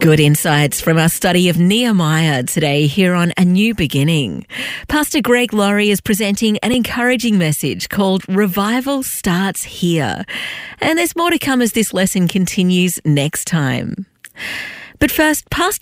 Good insights from our study of Nehemiah today here on A New Beginning. Pastor Greg Laurie is presenting an encouraging message called Revival Starts Here. And there's more to come as this lesson continues next time. But first, Pastor